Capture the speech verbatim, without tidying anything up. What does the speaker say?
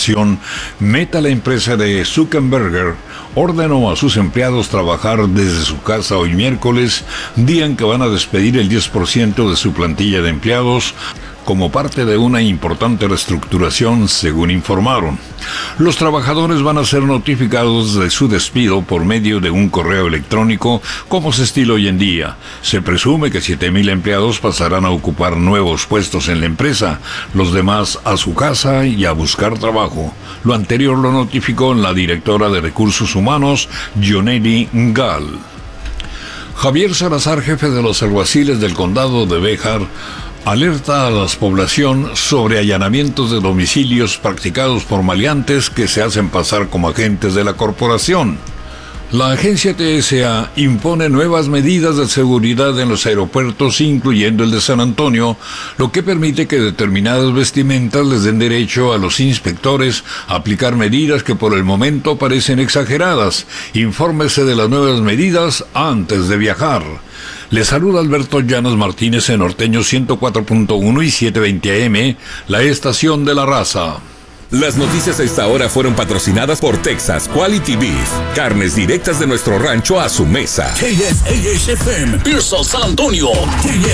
corporación Meta, la empresa de Zuckerberg, ordenó a sus empleados trabajar desde su casa hoy miércoles, día en que van a despedir el diez por ciento de su plantilla de empleados, como parte de una importante reestructuración, según informaron. Los trabajadores van a ser notificados de su despido por medio de un correo electrónico, como se estila hoy en día. Se presume que siete mil empleados pasarán a ocupar nuevos puestos en la empresa, los demás a su casa y a buscar trabajo. Lo anterior lo notificó la directora de Recursos Humanos, Yoneli Gal. Javier Salazar, jefe de los alguaciles del condado de Béjar, alerta a la población sobre allanamientos de domicilios practicados por maleantes que se hacen pasar como agentes de la corporación. La agencia T S A impone nuevas medidas de seguridad en los aeropuertos, incluyendo el de San Antonio, lo que permite que determinadas vestimentas les den derecho a los inspectores a aplicar medidas que por el momento parecen exageradas. Infórmese de las nuevas medidas antes de viajar. Le saluda Alberto Llanos Martínez en Norteño ciento cuatro punto uno y setecientos veinte A M, la estación de la raza. Las noticias a esta hora fueron patrocinadas por Texas Quality Beef. Carnes directas de nuestro rancho a su mesa. K S A H F M, Pearsall, San Antonio. K